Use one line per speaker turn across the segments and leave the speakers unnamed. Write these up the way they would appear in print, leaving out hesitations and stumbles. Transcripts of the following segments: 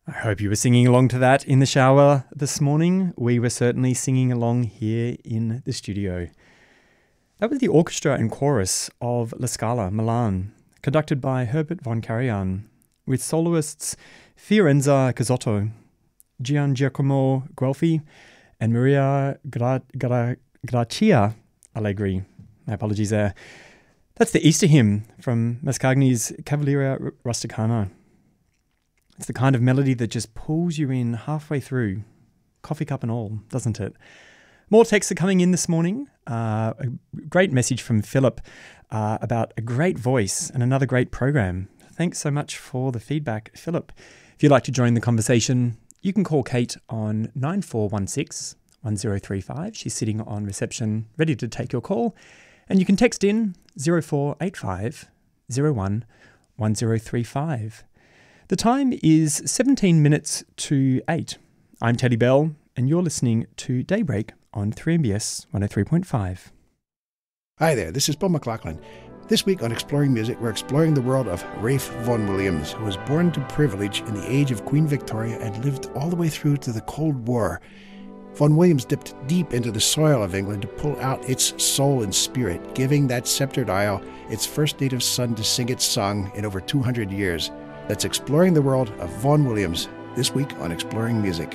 I hope you were singing along to that in the shower this morning. We were certainly singing along here in the studio. That was the orchestra and chorus of La Scala, Milan, conducted by Herbert von Karajan, with soloists Fiorenza Cazzotto, Gian Giacomo Guelfi, and Maria Gracia Allegri. My apologies there. That's the Easter hymn from Mascagni's Cavalleria Rusticana. It's the kind of melody that just pulls you in halfway through, coffee cup and all, doesn't it? More texts are coming in this morning. A great message from Philip about a great voice and another great program. Thanks so much for the feedback, Philip. If you'd like to join the conversation, you can call Kate on 9416 1035. She's sitting on reception, ready to take your call. And you can text in 0485 01 1035. The time is 17 minutes to 8. I'm Teddy Bell, and you're listening to Daybreak on 3MBS 103.5.
Hi there, this is Paul McLaughlin. This week on Exploring Music, we're exploring the world of Ralph Vaughan Williams, who was born to privilege in the age of Queen Victoria and lived all the way through to the Cold War. Vaughan Williams dipped deep into the soil of England to pull out its soul and spirit, giving that sceptred isle its first native son to sing its song in over 200 years. That's Exploring the World of Vaughan Williams, this week on Exploring Music.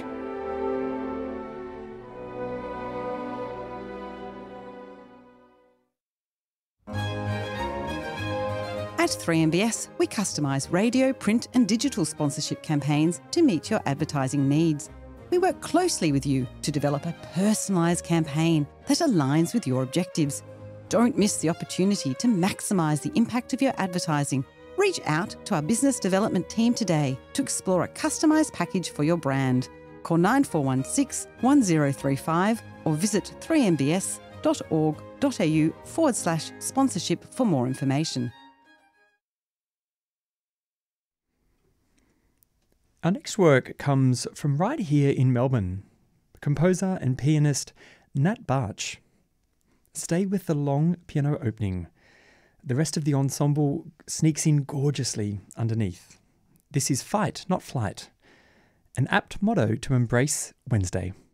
At 3MBS, we customise radio, print and digital sponsorship campaigns to meet your advertising needs. We work closely with you to develop a personalised campaign that aligns with your objectives. Don't miss the opportunity to maximise the impact of your advertising. Reach out to our business development team today to explore a customised package for your brand. Call 9416 1035 or visit 3mbs.org.au/sponsorship for more information.
Our next work comes from right here in Melbourne. Composer and pianist Nat Barch. Stay with the long piano opening. The rest of the ensemble sneaks in gorgeously underneath. This is Fight, Not Flight, an apt motto to embrace Wednesday.